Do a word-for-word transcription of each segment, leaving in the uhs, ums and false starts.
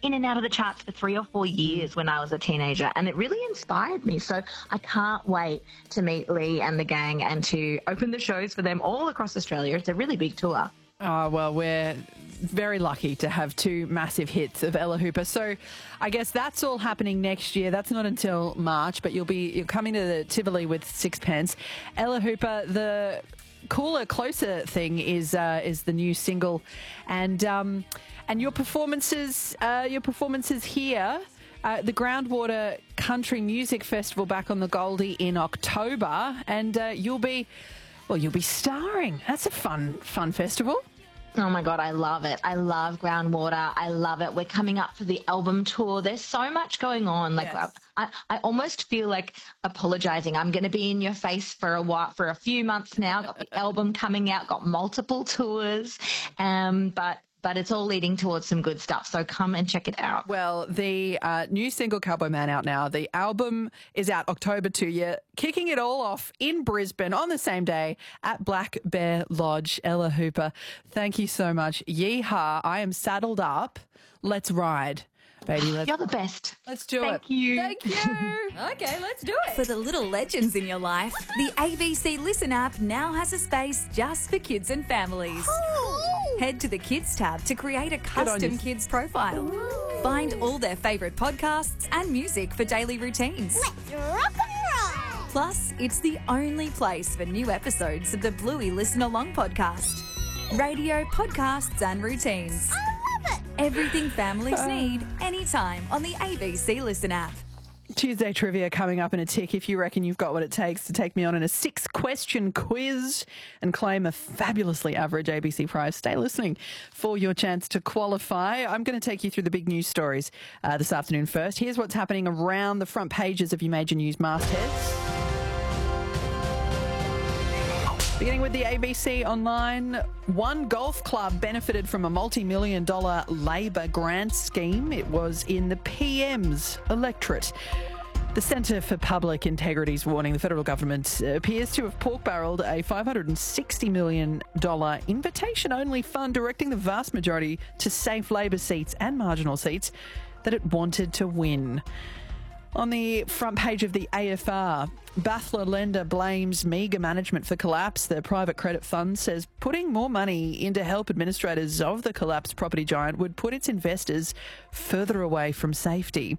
in and out of the charts for three or four years when I was a teenager, and it really inspired me. So I can't wait to meet Lee and the gang and to open the shows for them all across Australia. It's a really big tour. Oh, well, we're very lucky to have two massive hits of Ella Hooper. So I guess that's all happening next year. That's not until March, but you'll be you're coming to the Tivoli with Sixpence. Ella Hooper, the cooler, closer thing is uh, is the new single, and um, and your performances, uh, your performances here. Uh, the Groundwater Country Music Festival back on the Goldie in October, and uh, you'll be, well, you'll be starring. That's a fun, fun festival. Oh my God, I love it. I love Groundwater. I love it. We're coming up for the album tour. There's so much going on. Like Yes. I, I almost feel like apologizing. I'm going to be in your face for a while, for a few months now. Got the album coming out, got multiple tours, um, but but it's all leading towards some good stuff. So come and check it out. Well, the uh, new single Cowboy Man out now. The album is out October second. You're kicking it all off in Brisbane on the same day at Black Bear Lodge. Ella Hooper, thank you so much. Yeehaw. I am saddled up. Let's ride. Baby, let's, You're the best. let's do Thank it. you. Thank you. Okay, let's do it. For the little legends in your life, the A B C Listen app now has a space just for kids and families. Head to the Kids tab to create a on custom you. kids profile. Find all their favourite podcasts and music for daily routines. Let's rock and roll! Plus, it's the only place for new episodes of the Bluey Listen Along podcast. Radio, podcasts and routines. I love it! Everything families need, anytime on the A B C Listen app. Tuesday trivia coming up in a tick. If you reckon you've got what it takes to take me on in a six-question quiz and claim a fabulously average A B C prize, stay listening for your chance to qualify. I'm going to take you through the big news stories uh, this afternoon first. Here's what's happening around the front pages of your major news mastheads. Beginning with the A B C Online, one golf club benefited from a multi-million dollar Labor grant scheme. It was in the P M's electorate. The Centre for Public Integrity's warning the federal government appears to have pork-barrelled a five hundred sixty million dollars invitation-only fund directing the vast majority to safe Labor seats and marginal seats that it wanted to win. On the front page of the A F R, Bathler lender blames MEAG management for collapse. The private credit fund says putting more money into help administrators of the collapsed property giant would put its investors further away from safety.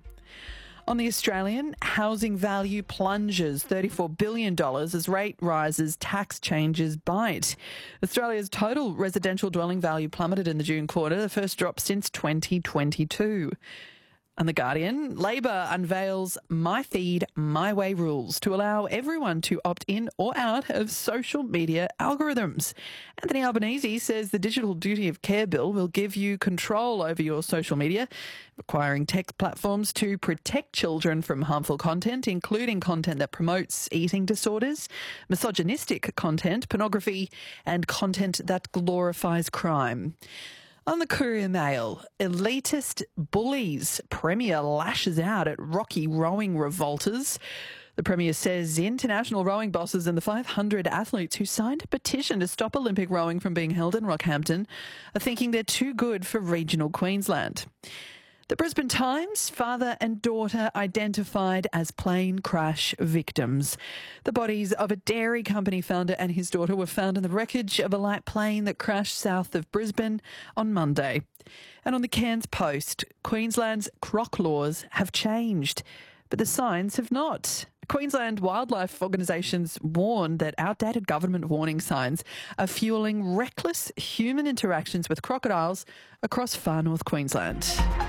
On the Australian, housing value plunges thirty-four billion dollars as rate rises, tax changes bite. Australia's total residential dwelling value plummeted in the June quarter, the first drop since twenty twenty-two. On The Guardian, Labor unveils My Feed, My Way rules to allow everyone to opt in or out of social media algorithms. Anthony Albanese says the Digital Duty of Care bill will give you control over your social media, requiring tech platforms to protect children from harmful content, including content that promotes eating disorders, misogynistic content, pornography, and content that glorifies crime. On the Courier Mail, elitist bullies. Premier lashes out at Rocky rowing revolters. The Premier says international rowing bosses and the five hundred athletes who signed a petition to stop Olympic rowing from being held in Rockhampton are thinking they're too good for regional Queensland. The Brisbane Times, father and daughter identified as plane crash victims. The bodies of a dairy company founder and his daughter were found in the wreckage of a light plane that crashed south of Brisbane on Monday. And on the Cairns Post, Queensland's croc laws have changed, but the signs have not. Queensland wildlife organisations warn that outdated government warning signs are fuelling reckless human interactions with crocodiles across far north Queensland.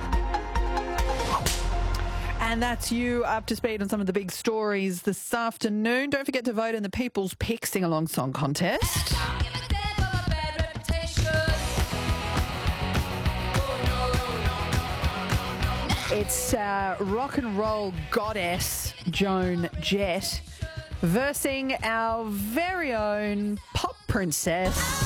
And that's you up to speed on some of the big stories this afternoon. Don't forget to vote in the People's Pick Sing-Along Song Contest. It's uh, rock and roll goddess Joan Jett versing our very own pop princess